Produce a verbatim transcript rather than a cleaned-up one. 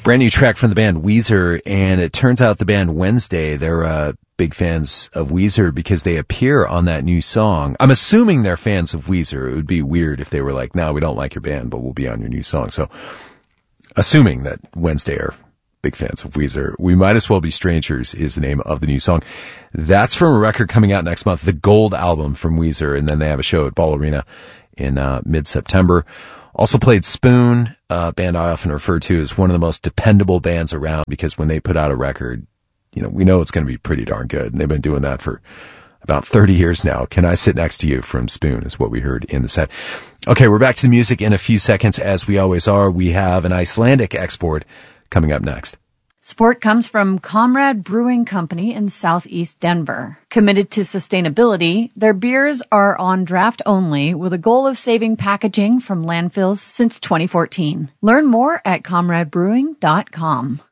Brand new track from the band Weezer, and it turns out the band Wednesday, they're uh, big fans of Weezer because they appear on that new song. I'm assuming they're fans of Weezer. It would be weird if they were like, no, we don't like your band, but we'll be on your new song. So assuming that Wednesday are big fans of Weezer, We Might As Well Be Strangers is the name of the new song. That's from a record coming out next month, the Gold album from Weezer, and then they have a show at Ball Arena in uh, mid-September. Also played Spoon, a band I often refer to as one of the most dependable bands around, because when they put out a record, you know, we know it's going to be pretty darn good. And they've been doing that for about thirty years now. Can I Sit Next to You from Spoon is what we heard in the set. Okay, we're back to the music in a few seconds, as we always are. We have an Icelandic export coming up next. Support comes from Comrade Brewing Company in southeast Denver. Committed to sustainability, their beers are on draft only with a goal of saving packaging from landfills since twenty fourteen. Learn more at comrade brewing dot com.